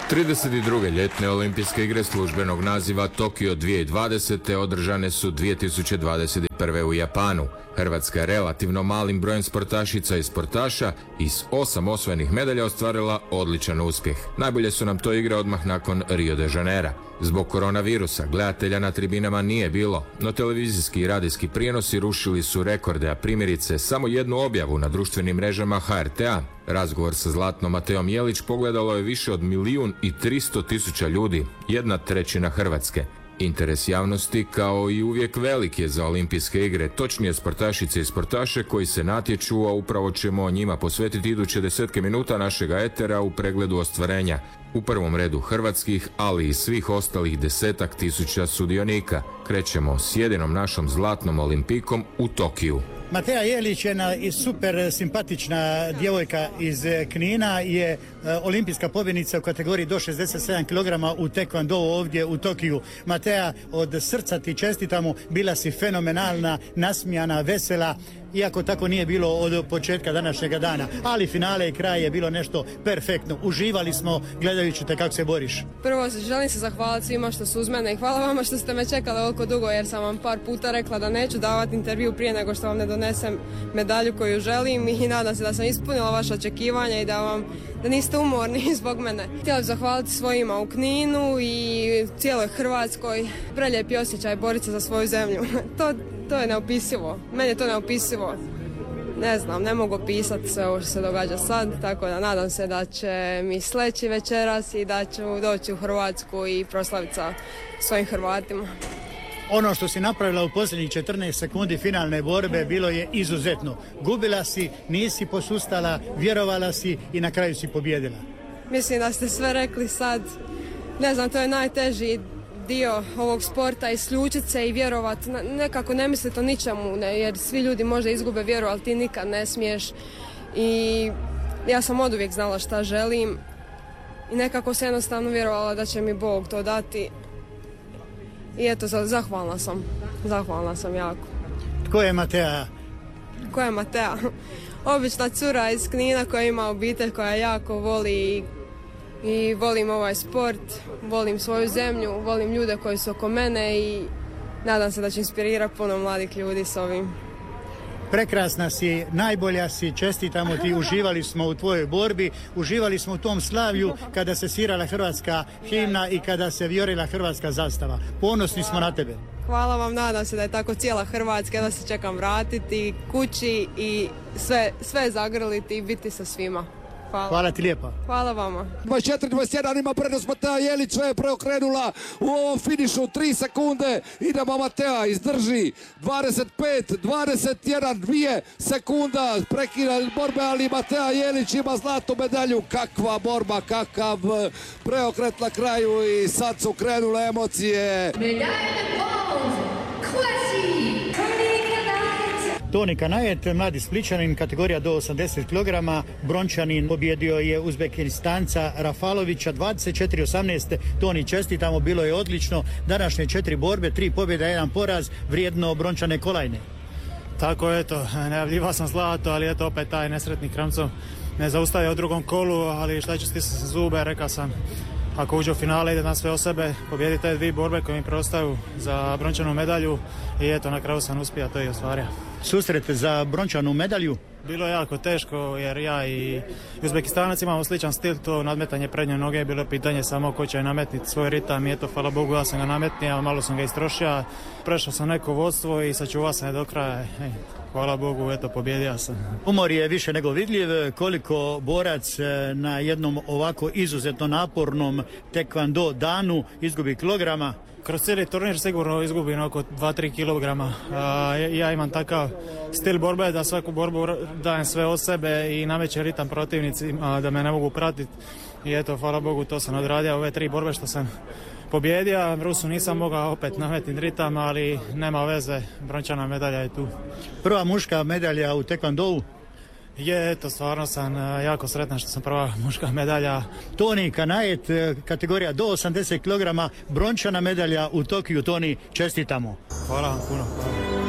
32. ljetne olimpijske igre službenog naziva Tokio 2020. održane su 2021. u Japanu. Hrvatska je relativno malim brojem sportašica i sportaša i s 8 osvojenih medalja ostvarila odličan uspjeh. Najbolje su nam to igre odmah nakon Rio de Janeira. Zbog koronavirusa gledatelja na tribinama nije bilo, no televizijski i radijski prijenosi rušili su rekorde, a primjerice samo jednu objavu na društvenim mrežama HRT-a. Razgovor sa Zlatnom Mateom Jelić pogledalo je više od 1.300.000 ljudi, 1/3 Hrvatske. Interes javnosti, kao i uvijek, velik je za olimpijske igre, točnije sportašice i sportaše koji se natječu, a upravo ćemo njima posvetiti iduće 10 minuta našega etera u pregledu ostvarenja. U prvom redu hrvatskih, ali i svih ostalih 10.000 sudionika. Krećemo s jedinom našom zlatnom olimpikom u Tokiju. Matea Jelić, jedna super simpatična djevojka iz Knina, je olimpijska pobjednica u kategoriji do 67 kg u taekwondou ovdje u Tokiju. Matea, od srca ti čestitamo, bila si fenomenalna, nasmijana, vesela, iako tako nije bilo od početka današnjega dana, ali finale i kraj je bilo nešto perfektno. Uživali smo gledajući te kako se boriš. Prvo želim se zahvaliti svima što su uz mene i hvala vama što ste me čekali ovoliko dugo, jer sam vam par puta rekla da neću davati intervju prije nego što vam ne donesem medalju koju želim, i nadam se da sam ispunila vaše očekivanja i da niste umorni zbog mene. Htjela bih zahvaliti svojima u Kninu i cijeloj Hrvatskoj. Prelijepi osjećaj boriti se za svoju zemlju. To je neopisivo. Meni je to neopisivo. Ne znam, ne mogu opisati sve ovo što se događa sad, tako da nadam se da će mi sleći večeras i da ću doći u Hrvatsku i proslaviti sa svojim Hrvatima. Ono što si napravila u posljednjih 14 sekundi finalne borbe bilo je izuzetno. Gubila si, nisi posustala, vjerovala si i na kraju si pobjedila. Mislim da ste sve rekli sad. Ne znam, to je najteži dio ovog sporta, isključiti se i vjerovati. Nekako ne misliti o ničemu, jer svi ljudi možda izgube vjeru, ali ti nikad ne smiješ. I ja sam oduvijek znala šta želim i nekako se jednostavno vjerovala da će mi Bog to dati. I eto, zahvalna sam jako. Tko je Matea? Ko je Matea? Obična cura iz Knina koja ima obitelj koja jako voli i volim ovaj sport, volim svoju zemlju, volim ljude koji su oko mene i nadam se da će inspirirati puno mladih ljudi s ovim. Prekrasna si, najbolja si, čestitamo ti, uživali smo u tvojoj borbi, uživali smo u tom slavlju kada se svirala hrvatska himna i kada se vijorila hrvatska zastava. Ponosni smo na tebe. Hvala vam, nadam se da je tako cijela Hrvatska, da se čekam vratiti kući i sve zagrliti i biti sa svima. Hvala ti lijepa. Hvala vama. 24-21 ima prednost Matea Jelić, sve je preokrenula u ovom finišu, 3 sekunde, idemo Matea, izdrži, 25-21, 2 sekunda, prekida borbe, ali Matea Jelić ima zlatnu medalju, kakva borba, kakav preokret na kraju i sad su krenule emocije. Toni Kanajet, mladi Splićanin, kategorija do 80 kg, brončanin, pobjedio je Uzbekistanca Rafalovića 24-18. Toni, čestitamo, bilo je odlično. Današnje 4 borbe, 3 pobjede, 1 poraz, vrijedno brončane kolajne. Tako, eto, najavljivao sam zlato, ali eto opet taj nesretni Kramcov ne zaustavio u drugom kolu, ali šta ću, stisao sam zube, rekao sam ako uđe u finale ide na sve o sebe, pobjedi te 2 borbe koje mi preostaju za brončanu medalju i eto, na kraju sam uspio, to i ostvario. Susret za brončanu medalju? Bilo je jako teško jer ja i Uzbekistanac imamo sličan stil, to nadmetanje prednje noge, bilo je pitanje samo ko će nametniti svoj ritam i eto, hvala Bogu, ja sam ga nametnio, malo sam ga istrošio, prešao sam neko vodstvo i sačuvao sam je do kraja. Hvala Bogu, eto, pobjedio sam. Umor je više nego vidljiv. Koliko borac na jednom ovako izuzetno napornom taekwondo danu izgubi kilograma? Kroz cijeli turnir sigurno izgubim oko 2-3 kilograma. Ja imam takav stil borbe da svaku borbu dajem sve od sebe i namećem ritam protivnicima da me ne mogu pratiti. I eto, hvala Bogu, to sam odradio ove 3 borbe što sam pobjedio. Rusu nisam mogao opet nametiti ritam, ali nema veze, brončana medalja je tu. Prva muška medalja u taekwondou? Je, eto, stvarno sam jako sretan što sam prva muška medalja. Toni Kanajet, kategorija do 80 kg, brončana medalja u Tokiju. Toni, čestitamo. Hvala vam puno. Hvala.